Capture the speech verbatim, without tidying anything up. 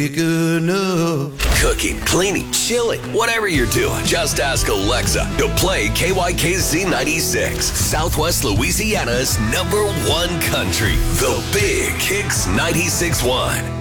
good enough. Cooking, cleaning, chilling, whatever you're doing, just ask Alexa to play K Y K Z ninety-six, Southwest Louisiana's number one country. The Big Kicks ninety-six point one.